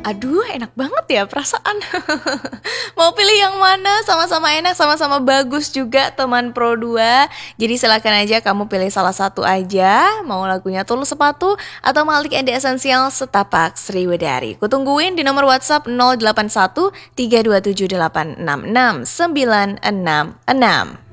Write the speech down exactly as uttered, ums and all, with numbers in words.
Aduh, enak banget ya perasaan. Mau pilih yang mana? Sama-sama enak, sama-sama bagus juga teman Pro dua. Jadi silakan aja kamu pilih salah satu aja. Mau lagunya Tulus Sepatu atau Malik and the Essential Setapak Sriwedari. Kutungguin di nomor WhatsApp nol delapan satu tiga dua tujuh delapan enam enam sembilan enam enam.